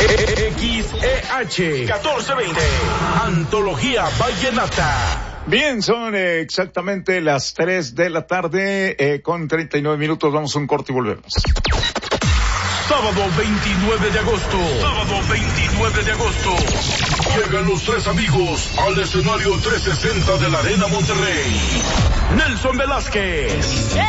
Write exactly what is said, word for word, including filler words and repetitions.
X E H catorce veinte, Antología Vallenata. Bien, son eh, exactamente las tres de la tarde, eh, con treinta y nueve minutos. Vamos a un corte y volvemos. Sábado veintinueve de agosto. Sábado veintinueve de agosto. Llegan los tres amigos al escenario trescientos sesenta de la Arena Monterrey. Nelson Velázquez.